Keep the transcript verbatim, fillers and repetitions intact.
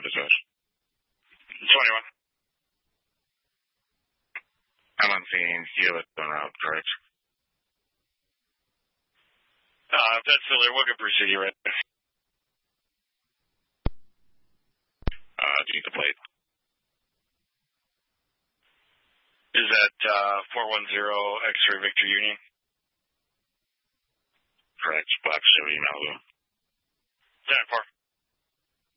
what is this? twenty-one. I'm on scene. Helix en route, correct? Uh, if that's Philly, we'll get proceed you right there. Uh, do you need the plate? Is that uh, four one zero X-ray Victor Union? Correct. Black Chevy Malibu. ten four.